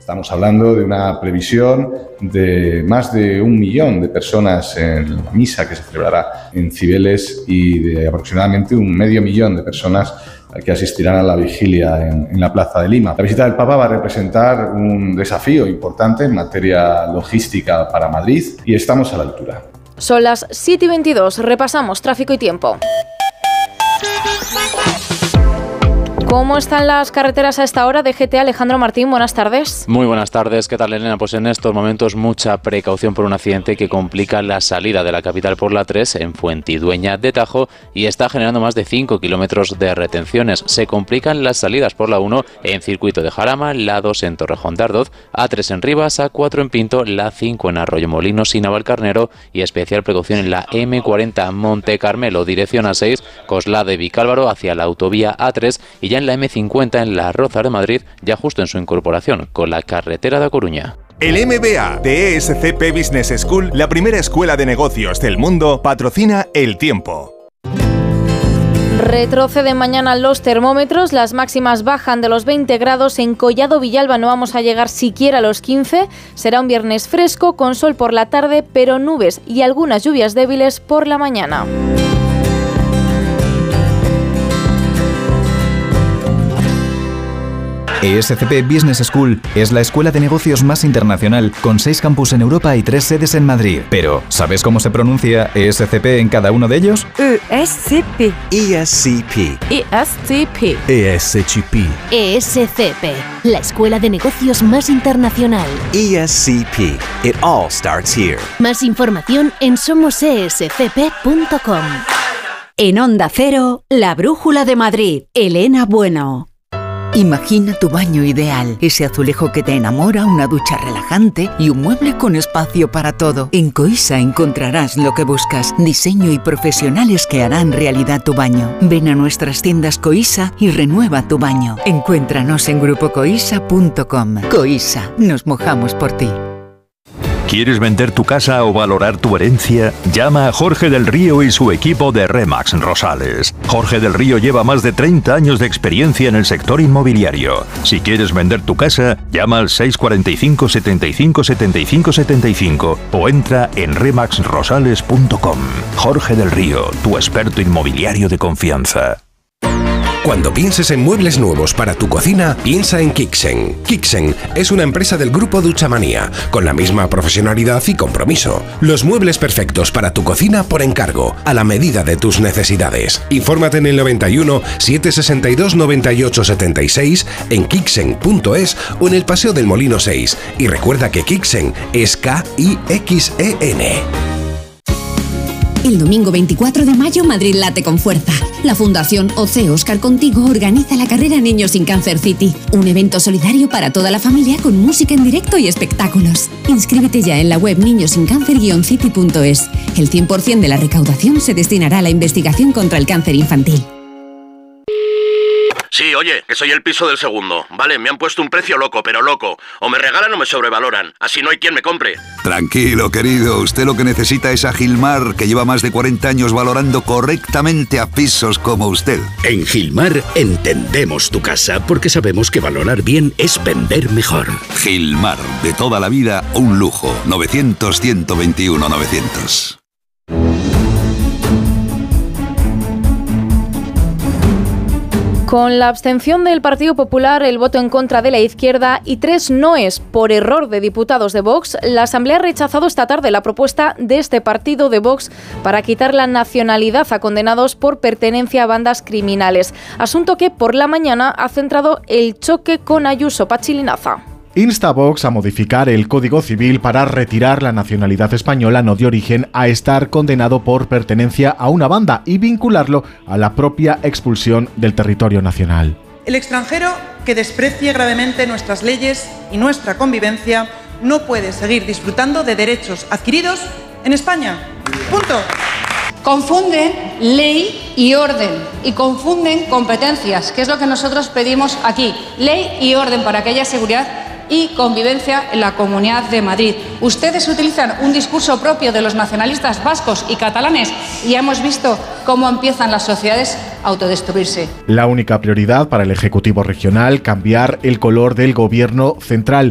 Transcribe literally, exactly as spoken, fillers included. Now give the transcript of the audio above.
Estamos hablando de una previsión de más de un millón de personas en la misa que se celebrará en Cibeles y de aproximadamente un medio millón de personas que asistirán a la vigilia en, en la Plaza de Lima. La visita del Papa va a representar un desafío importante en materia logística para Madrid y estamos a la altura. Son las siete y veintidós, repasamos tráfico y tiempo. ¿Cómo están las carreteras a esta hora? D G T, Alejandro Martín, buenas tardes. Muy buenas tardes, ¿qué tal, Elena? Pues en estos momentos mucha precaución por un accidente que complica la salida de la capital por la tres en Fuentidueña de Tajo y está generando más de cinco kilómetros de retenciones. Se complican las salidas por la uno en Circuito de Jarama, la dos en Torrejón de Ardoz, A tres en Rivas, A cuatro en Pinto, la cinco en Arroyomolinos y Navalcarnero y especial precaución en la eme cuarenta Monte Carmelo, dirección A seis, Coslada de Vicálvaro hacia la autovía A tres y ya en la eme cincuenta en Las Rozas de Madrid, ya justo en su incorporación con la carretera de A Coruña. El M B A de E S C P Business School, la primera escuela de negocios del mundo, patrocina El Tiempo. Retroceden mañana los termómetros, las máximas bajan de los veinte grados, en Collado Villalba no vamos a llegar siquiera a los quince, será un viernes fresco con sol por la tarde, pero nubes y algunas lluvias débiles por la mañana. E S C P Business School es la escuela de negocios más internacional, con seis campus en Europa y tres sedes en Madrid. Pero, ¿sabes cómo se pronuncia E S C P en cada uno de ellos? E S C P. E S C P. E S C P. E S C P. E S C P, la escuela de negocios más internacional. E S C P. It all starts here. Más información en somos e s c p punto com. En Onda Cero, La Brújula de Madrid, Elena Bueno. Imagina tu baño ideal, ese azulejo que te enamora, una ducha relajante y un mueble con espacio para todo. En Coisa encontrarás lo que buscas, diseño y profesionales que harán realidad tu baño. Ven a nuestras tiendas Coisa y renueva tu baño. Encuéntranos en grupo coisa punto com. Coisa, nos mojamos por ti. ¿Quieres vender tu casa o valorar tu herencia? Llama a Jorge del Río y su equipo de Remax Rosales. Jorge del Río lleva más de treinta años de experiencia en el sector inmobiliario. Si quieres vender tu casa, llama al seis cuatro cinco, setenta y cinco, setenta y cinco, setenta y cinco o entra en remax rosales punto com. Jorge del Río, tu experto inmobiliario de confianza. Cuando pienses en muebles nuevos para tu cocina, piensa en Kixen. Kixen es una empresa del grupo Duchamanía, con la misma profesionalidad y compromiso. Los muebles perfectos para tu cocina por encargo, a la medida de tus necesidades. Infórmate en el noventa y uno, setecientos sesenta y dos, noventa y ocho setenta y seis, en kixen punto es o en el Paseo del Molino seis. Y recuerda que Kixen es K I X E N. El domingo veinticuatro de mayo, Madrid late con fuerza. La Fundación O C Oscar Contigo organiza la carrera Niños sin Cáncer City, un evento solidario para toda la familia con música en directo y espectáculos. Inscríbete ya en la web niños sin cáncer guion city punto es. El cien por ciento de la recaudación se destinará a la investigación contra el cáncer infantil. Sí, oye, que soy el piso del segundo. Vale, me han puesto un precio loco, pero loco. O me regalan o me sobrevaloran. Así no hay quien me compre. Tranquilo, querido. Usted lo que necesita es a Gilmar, que lleva más de cuarenta años valorando correctamente a pisos como usted. En Gilmar entendemos tu casa porque sabemos que valorar bien es vender mejor. Gilmar, de toda la vida, un lujo. novecientos, ciento veintiuno, novecientos. Con la abstención del Partido Popular, el voto en contra de la izquierda y tres noes por error de diputados de Vox, la Asamblea ha rechazado esta tarde la propuesta de este partido de Vox para quitar la nacionalidad a condenados por pertenencia a bandas criminales. Asunto que por la mañana ha centrado el choque con Ayuso. Pachi Linaza. Insta a Vox a modificar el Código Civil para retirar la nacionalidad española no de origen a estar condenado por pertenencia a una banda y vincularlo a la propia expulsión del territorio nacional. El extranjero que desprecie gravemente nuestras leyes y nuestra convivencia no puede seguir disfrutando de derechos adquiridos en España. Punto. Confunden ley y orden y confunden competencias, que es lo que nosotros pedimos aquí. Ley y orden para que haya seguridad y convivencia en la Comunidad de Madrid. Ustedes utilizan un discurso propio de los nacionalistas vascos y catalanes y ya hemos visto cómo empiezan las sociedades a autodestruirse. La única prioridad para el Ejecutivo regional, cambiar el color del gobierno central.